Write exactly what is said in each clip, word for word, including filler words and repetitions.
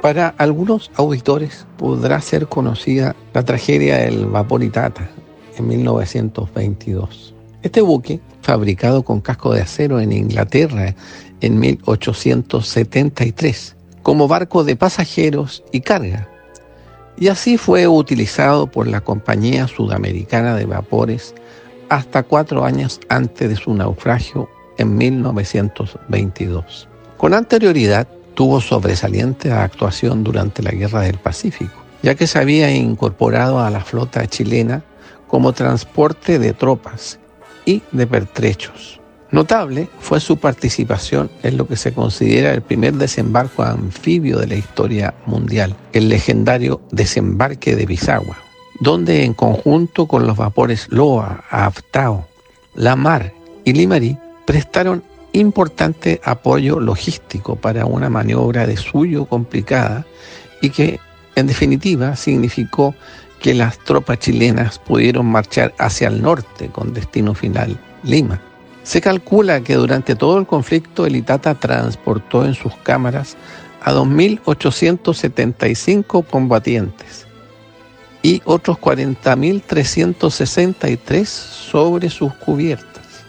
Para algunos auditores podrá ser conocida la tragedia del vapor Itata en mil novecientos veintidós. Este buque, fabricado con casco de acero en Inglaterra en mil ochocientos setenta y tres, como barco de pasajeros y carga, y así fue utilizado por la Compañía Sudamericana de Vapores hasta cuatro años antes de su naufragio en mil novecientos veintidós. Con anterioridad, tuvo sobresaliente actuación durante la Guerra del Pacífico, ya que se había incorporado a la flota chilena como transporte de tropas y de pertrechos. Notable fue su participación en lo que se considera el primer desembarco anfibio de la historia mundial, el legendario desembarque de Pisagua, donde en conjunto con los vapores Loa, Aftao, La Mar y Limarí prestaron importante apoyo logístico para una maniobra de suyo complicada y que, en definitiva, significó que las tropas chilenas pudieron marchar hacia el norte con destino final Lima. Se calcula que durante todo el conflicto el Itata transportó en sus cámaras a dos mil ochocientos setenta y cinco combatientes y otros cuarenta mil trescientos sesenta y tres sobre sus cubiertas.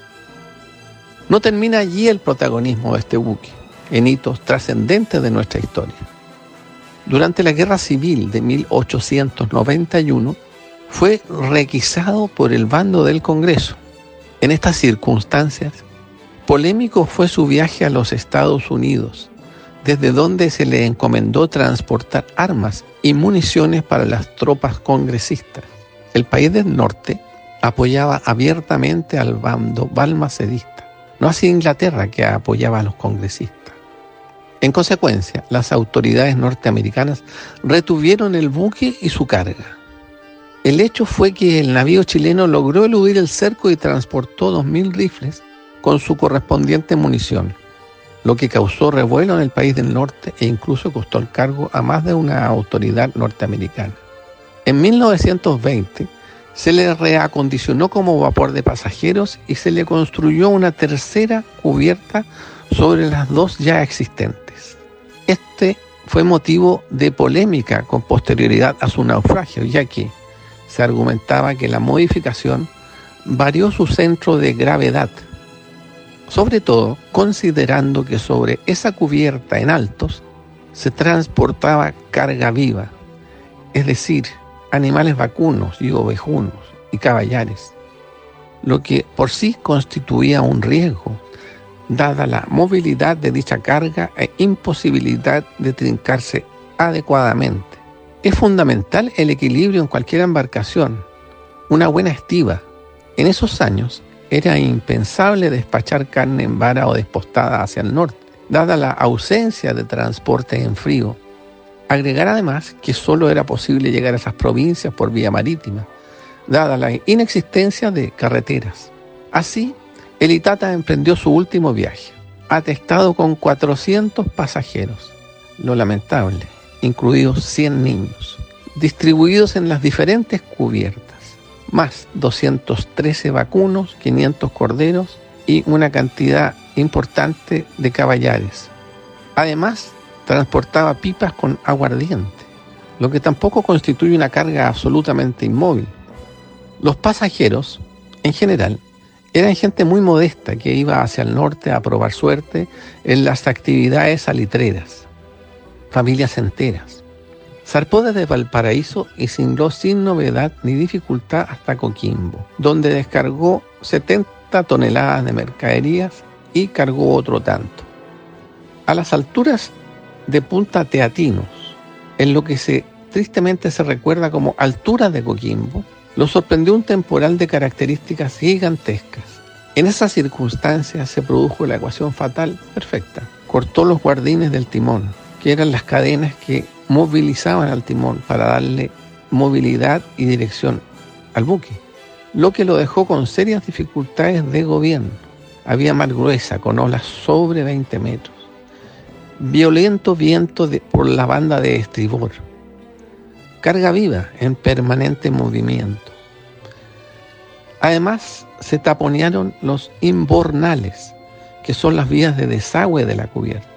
No termina allí el protagonismo de este buque, en hitos trascendentes de nuestra historia. Durante la Guerra Civil de mil ochocientos noventa y uno, fue requisado por el bando del Congreso. En estas circunstancias, polémico fue su viaje a los Estados Unidos, desde donde se le encomendó transportar armas y municiones para las tropas congresistas. El país del norte apoyaba abiertamente al bando balmacedista, no así Inglaterra, que apoyaba a los congresistas. En consecuencia, las autoridades norteamericanas retuvieron el buque y su carga. El hecho fue que el navío chileno logró eludir el cerco y transportó dos mil rifles con su correspondiente munición, lo que causó revuelo en el país del norte e incluso costó el cargo a más de una autoridad norteamericana. En mil novecientos veinte, se le reacondicionó como vapor de pasajeros y se le construyó una tercera cubierta sobre las dos ya existentes. Este fue motivo de polémica con posterioridad a su naufragio, ya que se argumentaba que la modificación varió su centro de gravedad, sobre todo considerando que sobre esa cubierta en altos se transportaba carga viva, es decir, animales vacunos y ovejunos y caballares, lo que por sí constituía un riesgo, dada la movilidad de dicha carga e imposibilidad de trincarse adecuadamente. Es fundamental el equilibrio en cualquier embarcación, una buena estiba. En esos años era impensable despachar carne en vara o despostada hacia el norte, dada la ausencia de transporte en frío. Agregar además que solo era posible llegar a esas provincias por vía marítima, dada la inexistencia de carreteras. Así, el Itata emprendió su último viaje, atestado con cuatrocientos pasajeros, lo lamentable, incluidos cien niños, distribuidos en las diferentes cubiertas, más doscientos trece vacunos, quinientos corderos y una cantidad importante de caballares. Además, transportaba pipas con aguardiente, lo que tampoco constituye una carga absolutamente inmóvil. Los pasajeros, en general, eran gente muy modesta que iba hacia el norte a probar suerte en las actividades salitreras, familias enteras. Zarpó desde Valparaíso y cingló sin novedad ni dificultad hasta Coquimbo, donde descargó setenta toneladas de mercaderías y cargó otro tanto. A las alturas de Punta Teatinos, en lo que se tristemente se recuerda como altura de Coquimbo, lo sorprendió un temporal de características gigantescas. En esas circunstancias se produjo la ecuación fatal perfecta. Cortó los guardines del timón, que eran las cadenas que movilizaban al timón para darle movilidad y dirección al buque, lo que lo dejó con serias dificultades de gobierno. Había mar gruesa con olas sobre veinte metros. Violento viento de, por la banda de estribor, carga viva en permanente movimiento. Además, se taponearon los imbornales, que son las vías de desagüe de la cubierta.